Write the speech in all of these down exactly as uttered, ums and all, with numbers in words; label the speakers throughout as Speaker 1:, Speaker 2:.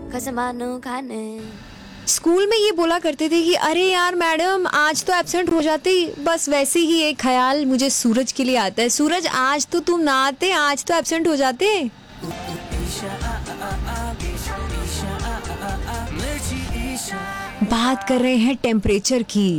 Speaker 1: कसमानो खाने।
Speaker 2: स्कूल में ये बोला करते थे कि अरे यार मैडम आज तो एब्सेंट हो जाती, बस वैसे ही एक ख्याल मुझे सूरज के लिए आता है, सूरज आज तो तुम ना आते, आज तो एब्सेंट हो जाते। बात कर रहे हैं टेम्परेचर की।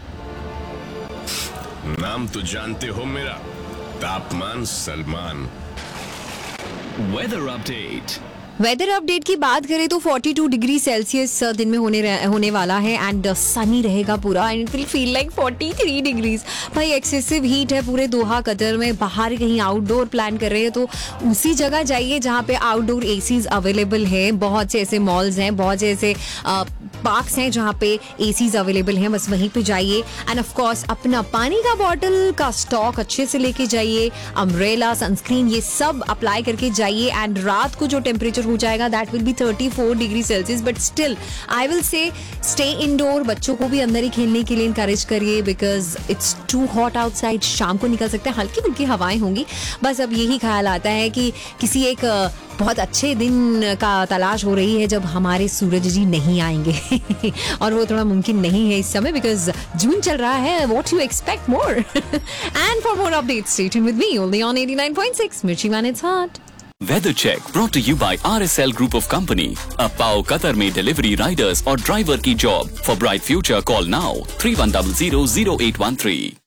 Speaker 3: नाम तो जानते हो मेरा, तापमान Salman.
Speaker 4: Weather update.
Speaker 2: Weather update की बात करें तो बयालीस डिग्री सेल्सियस दिन में होने होने वाला है एंड सनी रहेगा पूरा and it will feel like तैंतालीस डिग्रीज। भाई एक्सेसिव हीट है पूरे दोहा कतर में। बाहर कहीं आउटडोर प्लान कर रहे हैं तो उसी जगह जाइए जहाँ पे आउटडोर एसीज अवेलेबल है। बहुत से ऐसे मॉल्स हैं, बहुत से ऐसे पार्क्स हैं जहाँ पे एसीज अवेलेबल हैं, बस वहीं पे जाइए। एंड ऑफ कोर्स अपना पानी का बॉटल का स्टॉक अच्छे से लेके जाइए, अम्ब्रेला, सनस्क्रीन ये सब अप्लाई करके जाइए। एंड रात को जो टेम्परेचर हो जाएगा दैट विल बी चौंतीस degree Celsius, but still I will say stay indoor. बच्चों को भी अंदर ही खेलने के लिए इनकरेज करिए because it's to hot outside. शाम को निकल सकते हैं, हल्की फुल्की हवाएं होंगी। बस अब यही ख्याल आता है कि किसी एक बहुत अच्छे दिन का तलाश हो रही है जब हमारे सूरज जी नहीं आएंगे और वो थोड़ा मुमकिन नहीं है इस समय बिकॉज जून चल रहा है। What you expect more and for more updates stay tuned with me only on eighty-nine point six मिर्ची man it's hot.
Speaker 4: Weather check brought to you by R S L Group of Company. अब पाओ Qatar में delivery, Riders और driver की job. For bright future call now three one zero zero zero eight one three.